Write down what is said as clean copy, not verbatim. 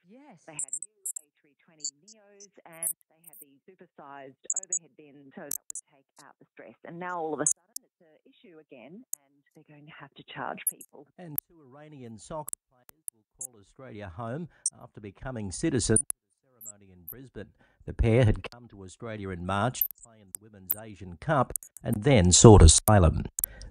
Yes. They had new A320 Neos and they had the supersized overhead bin, so that would take out the stress. And now all of a sudden it's an issue again and they're going to have to charge people. And two Iranian soccer players will call Australia home after becoming citizens at a ceremony in Brisbane. The pair had come to Australia in March to play in the Women's Asian Cup and then sought asylum.